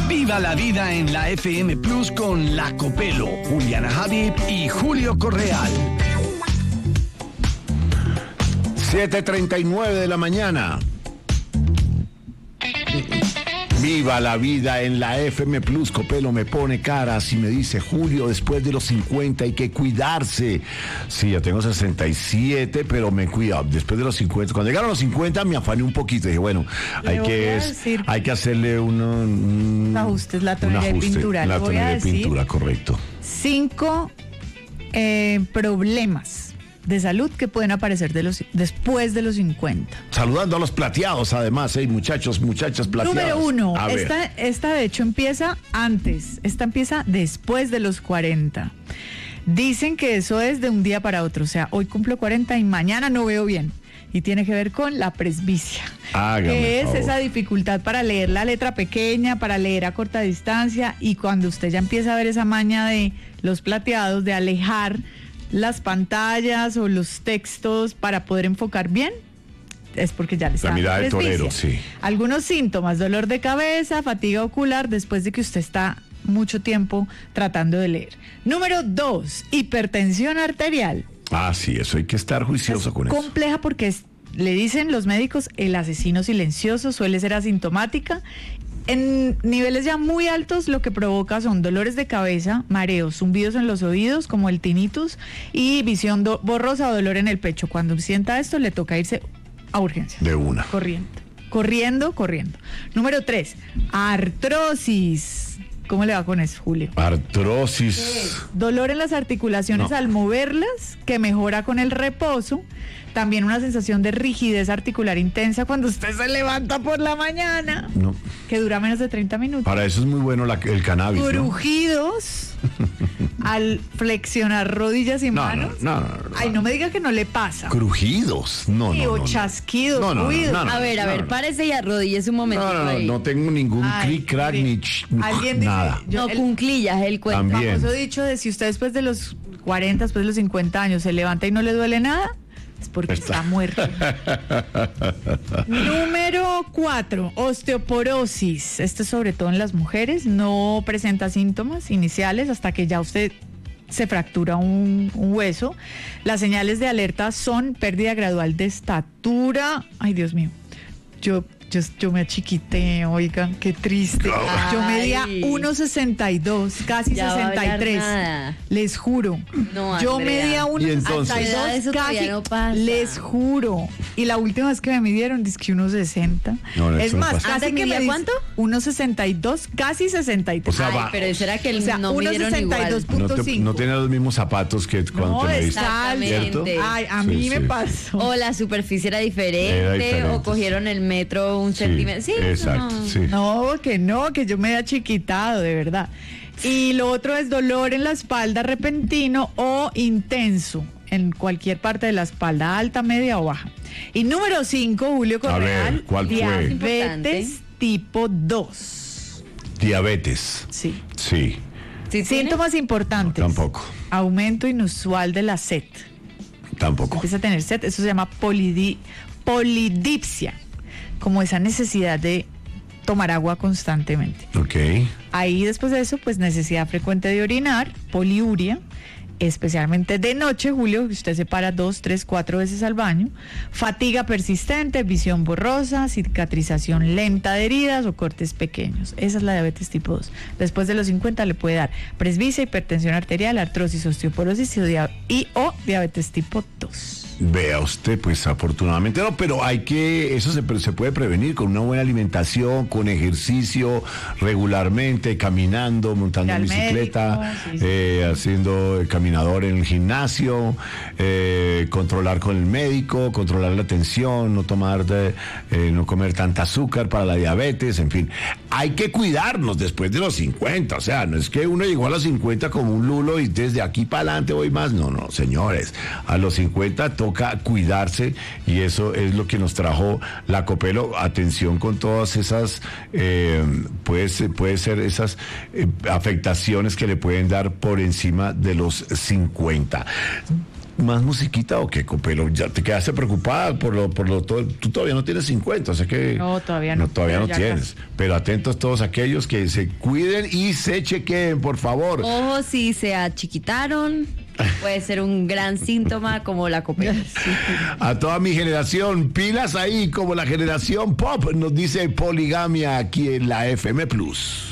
Viva la vida en la FM Plus con La Copelo, Juliana Habib y Julio Correal. 7:39 de la mañana. Viva la vida en la FM Plus. Copelo me pone caras y me dice: Julio, después de los 50 hay que cuidarse. Sí, ya tengo 67, pero me cuido. Después de los 50, cuando llegaron los 50 me afané un poquito. Dije, bueno, hay que hacerle un ajustes, la tonalidad de pintura. La tonalidad de pintura, correcto. 5 problemas de salud que pueden aparecer después de los 50. Saludando a los plateados, además, muchachas plateadas. Número 1, esta de hecho empieza antes, esta empieza después de los 40. Dicen que eso es de un día para otro, o sea, hoy cumplo 40 y mañana no veo bien. Y tiene que ver con la presbicia, que es esa dificultad para leer la letra pequeña, para leer a corta distancia, y cuando usted ya empieza a ver esa maña de los plateados, de alejar las pantallas o los textos para poder enfocar bien, es porque ya le está dando presbicia. La mirada de torero, sí. Algunos síntomas: dolor de cabeza, fatiga ocular, después de que usted está mucho tiempo tratando de leer. Número 2, hipertensión arterial. Ah, sí, eso hay que estar juicioso con eso. Compleja porque le dicen los médicos el asesino silencioso, suele ser asintomática. En niveles ya muy altos lo que provoca son dolores de cabeza, mareos, zumbidos en los oídos como el tinnitus y visión borrosa o dolor en el pecho. Cuando sienta esto le toca irse a urgencias. De una. Corriendo. Número 3, artrosis. ¿Cómo le va con eso, Julio? Artrosis. Dolor en las articulaciones al moverlas, que mejora con el reposo. También una sensación de rigidez articular intensa cuando usted se levanta por la mañana, que dura menos de 30 minutos. Para eso es muy bueno el cannabis. Crujidos al flexionar rodillas y manos. Ay, no me diga que no le pasa. Crujidos, o chasquidos, ruidos. A ver, párese y arrodíllese un momento. No tengo ningún clic, crack, ni alguien nada. Dice, cunclillas, el cuento. También. El famoso dicho de si usted después de los 40, después de los 50 años se levanta y no le duele nada, es porque está muerto. Número 4, osteoporosis. Esto es sobre todo en las mujeres. No presenta síntomas iniciales hasta que ya usted se fractura un hueso. Las señales de alerta son pérdida gradual de estatura. Ay, Dios mío. Yo me achiquité, oigan, qué triste. Ay. Yo medía 1,62, casi ya 63. Les juro. No, yo Andrea. medía 1,62, casi. No pasa. Les juro. Y la última vez que me midieron, dice que 1,60. No, es más, pasa. casi que me ¿cuánto? 1,62, casi 63. O sea, Ay, pero será que no midieron 1,62.5. No tenía los mismos zapatos que cuando te mediste. ¿Cierto? Ay, a mí me pasó. O la superficie era diferente, o cogieron el metro un centímetro. Sí, exacto. No. Sí. Que yo me he achiquitado, de verdad. Y lo otro es dolor en la espalda repentino o intenso en cualquier parte de la espalda, alta, media o baja. Y número 5, Julio Correal, a ver, ¿cuál fue? Diabetes tipo 2. Diabetes. Sí. Síntomas importantes. No, tampoco. Aumento inusual de la sed. Tampoco. Empieza a tener sed, eso se llama polidipsia, como esa necesidad de tomar agua constantemente. Ok. Ahí después de eso, pues necesidad frecuente de orinar, poliuria, especialmente de noche, Julio, que usted se para 2, 3, 4 veces al baño, fatiga persistente, visión borrosa, cicatrización lenta de heridas o cortes pequeños. Esa es la diabetes tipo 2. Después de los 50 le puede dar presbicia, hipertensión arterial, artrosis, osteoporosis o diabetes tipo 2. Vea usted, pues afortunadamente no, pero eso se puede prevenir con una buena alimentación, con ejercicio regularmente, caminando, montando en bicicleta, haciendo caminador en el gimnasio, controlar con el médico, controlar la tensión, no comer tanta azúcar para la diabetes, en fin. Hay que cuidarnos después de los 50, o sea, no es que uno llegó a los 50 como un lulo y desde aquí para adelante voy más, no, señores, a los 50 toca cuidarse y eso es lo que nos trajo la Copelo. Atención con todas esas, puede ser esas afectaciones que le pueden dar por encima de los 50. más musiquita o qué, Copelo? Ya te quedaste preocupada por lo todo. Tú todavía no tienes 50, o sea que... No, todavía no. Todavía no tienes. Casi. Pero atentos todos aquellos que se cuiden y se chequeen, por favor. Ojo, si se achiquitaron, puede ser un gran síntoma como la Copelo. Sí. A toda mi generación, pilas ahí como la generación pop, nos dice Poligamia aquí en la FM Plus.